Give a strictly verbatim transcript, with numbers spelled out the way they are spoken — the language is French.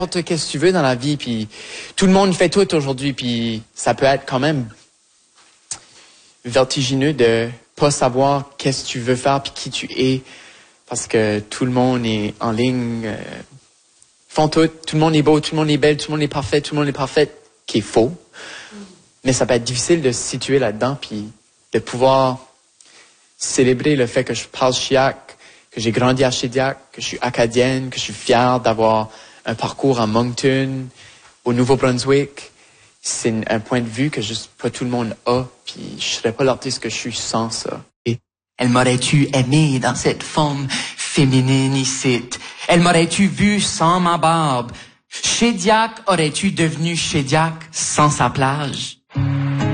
N'importe qu'est-ce que tu veux dans la vie, puis tout le monde fait tout aujourd'hui, puis ça peut être quand même vertigineux de pas savoir qu'est-ce que tu veux faire puis qui tu es, parce que tout le monde est en ligne, euh, font tout, tout le monde est beau, tout le monde est belle, tout le monde est parfait, tout le monde est parfait, qui est faux. Mais ça peut être difficile de se situer là-dedans, puis de pouvoir célébrer le fait que je parle chiac, que j'ai grandi à Shediac, que je suis acadienne, que je suis fière d'avoir un parcours à Moncton, au Nouveau-Brunswick. C'est un point de vue que juste pas tout le monde a, puis je serais pas l'artiste que je suis sans ça. Et elle m'aurait-tu aimé dans cette forme féminine ici? Elle m'aurait-tu vu sans ma barbe? Shediac aurais-tu devenu Shediac sans sa plage?